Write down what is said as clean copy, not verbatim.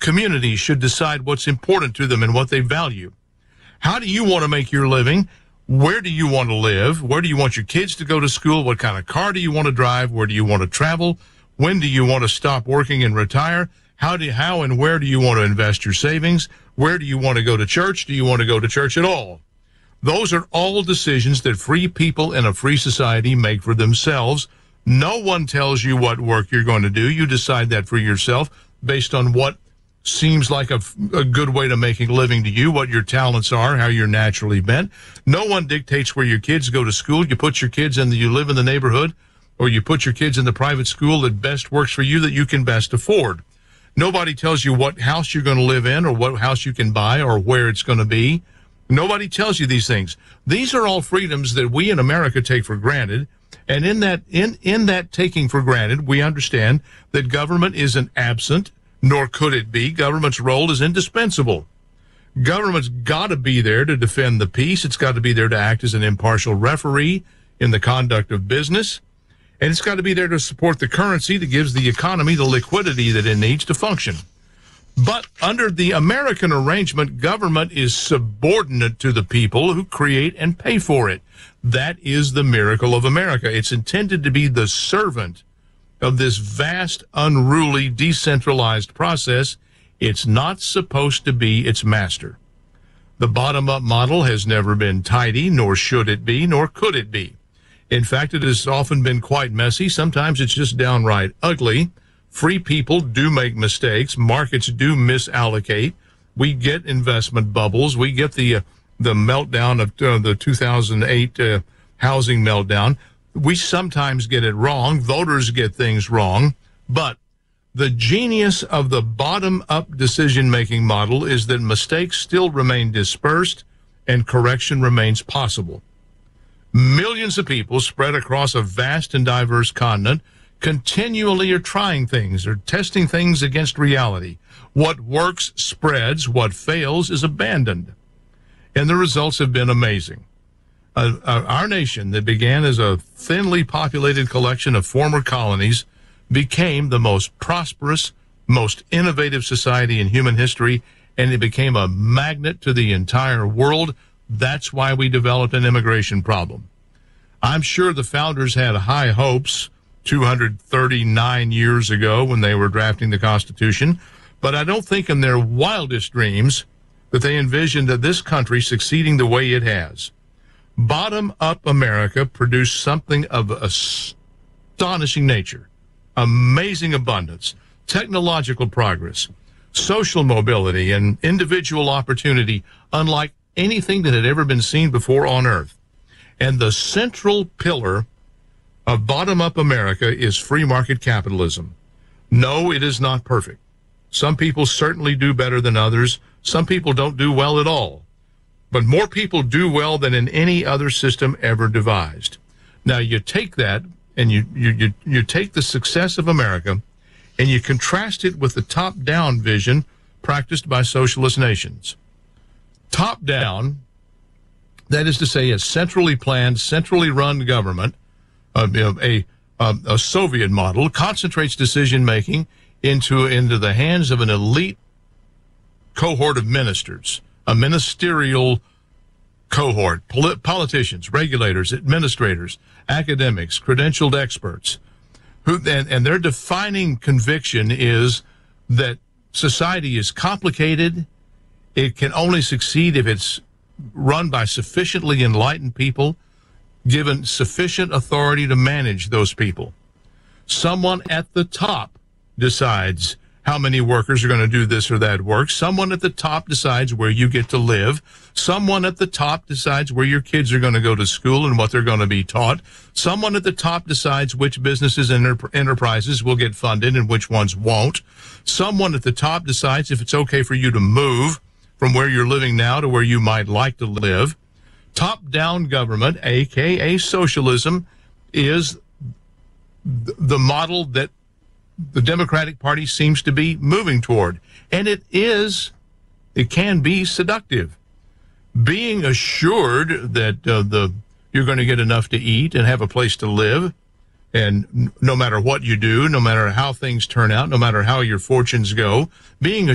communities should decide what's important to them and what they value. How do you want to make your living? Where do you want to live? Where do you want your kids to go to school? What kind of car do you want to drive? Where do you want to travel? When do you want to stop working and retire? How and where do you want to invest your savings? Where do you want to go to church? Do you want to go to church at all? Those are all decisions that free people in a free society make for themselves. No one tells you what work you're going to do. You decide that for yourself based on what seems like a good way to make a living to you, what your talents are, how you're naturally bent. No one dictates where your kids go to school. You put your kids you live in the neighborhood, or you put your kids in the private school that best works for you, that you can best afford. Nobody tells you what house you're going to live in or what house you can buy or where it's going to be. Nobody tells you these things. These are all freedoms that we in America take for granted. And in that taking for granted, we understand that government isn't absent, nor could it be. Government's role is indispensable. Government's got to be there to defend the peace. It's got to be there to act as an impartial referee in the conduct of business. And it's got to be there to support the currency that gives the economy the liquidity that it needs to function. But under the American arrangement, government is subordinate to the people who create and pay for it. That is the miracle of America. It's intended to be the servant of this vast, unruly, decentralized process. It's not supposed to be its master. The bottom-up model has never been tidy, nor should it be, nor could it be. In fact, it has often been quite messy. Sometimes it's just downright ugly. Free people do make mistakes. Markets do misallocate. We get investment bubbles. We get the meltdown of the 2008 housing meltdown. We sometimes get it wrong. Voters get things wrong. But the genius of the bottom-up decision-making model is that mistakes still remain dispersed and correction remains possible. Millions of people spread across a vast and diverse continent continually are trying things, or testing things against reality. What works spreads, what fails is abandoned. And the results have been amazing. Our nation, that began as a thinly populated collection of former colonies, became the most prosperous, most innovative society in human history, and it became a magnet to the entire world. That's why we developed an immigration problem. I'm sure the founders had high hopes 239 years ago when they were drafting the Constitution, but I don't think in their wildest dreams that they envisioned that this country succeeding the way it has. Bottom-up America produced something of astonishing nature, amazing abundance, technological progress, social mobility, and individual opportunity unlike anything that had ever been seen before on earth. And the central pillar of bottom-up America is free market capitalism. No, it is not perfect. Some people certainly do better than others. Some people don't do well at all. But more people do well than in any other system ever devised. Now, you take that and you take the success of America and you contrast it with the top-down vision practiced by socialist nations. Top-down, that is to say, a centrally planned, centrally run government, a Soviet model, concentrates decision-making into the hands of an elite cohort of ministers, a ministerial cohort, politicians, regulators, administrators, academics, credentialed experts, and their defining conviction is that society is complicated. It can only succeed if it's run by sufficiently enlightened people, given sufficient authority to manage those people. Someone at the top decides how many workers are going to do this or that work. Someone at the top decides where you get to live. Someone at the top decides where your kids are going to go to school and what they're going to be taught. Someone at the top decides which businesses and enterprises will get funded and which ones won't. Someone at the top decides if it's okay for you to move from where you're living now to where you might like to live. Top-down government, aka socialism, is the model that the Democratic Party seems to be moving toward. And it can be seductive. Being assured that you're going to get enough to eat and have a place to live, and no matter what you do, no matter how things turn out, no matter how your fortunes go, being